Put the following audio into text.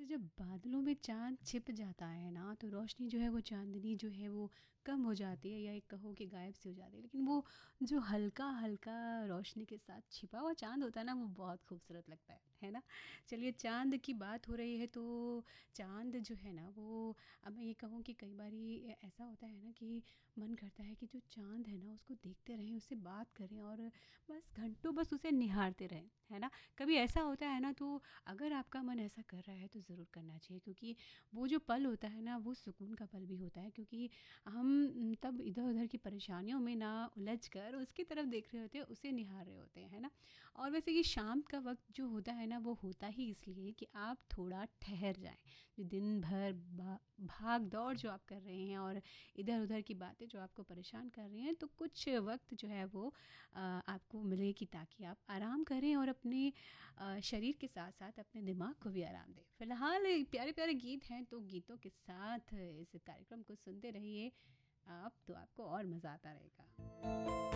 कहते जब बादलों में चाँद छिप जाता है ना, तो रोशनी जो है वो चाँदनी जो है वो कम हो जाती है या एक कहो कि गायब सी हो जाती है। लेकिन वो जो हल्का-हल्का रोशनी के साथ छिपा हुआ चाँद होता है ना, वो बहुत खूबसूरत लगता है ना? चलिए चाँद की बात हो रही है तो चाँद जो है ना वो अब मैं ये कहूँ कि कई बारी ऐसा होता है ना कि मन करता है कि जो चाँद है ना उसको देखते रहें, उससे बात करें और बस घंटों बस उसे निहारते रहें, है ना? कभी ऐसा होता है ना तो अगर आपका मन ऐसा कर रहा है तो ज़रूर करना चाहिए क्योंकि वो जो पल होता है ना वो सुकून का पल भी होता है क्योंकि हम तब इधर-उधर की परेशानियों में ना उलझ कर उसकी तरफ देख रहे होते हैं, उसे निहार रहे होते हैं, है ना? और वैसे ये शाम का वक़्त जो होता है ना वो होता ही इसलिए कि आप थोड़ा ठहर जाएँ। जो दिन भर भाग-दौड़ जो आप कर रहे हैं और इधर-उधर की बातें जो आपको परेशान कर रही हैं तो कुछ वक़्त जो है वो आपको मिले कि ताकि आप आराम करें और अपने शरीर के साथ-साथ अपने दिमाग को भी आराम दें। फ़िलहाल प्यारे-प्यारे गीत हैं तो गीतों के साथ इस कार्यक्रम को सुनते रहिए आप, तो आपको और मज़ा आता रहेगा।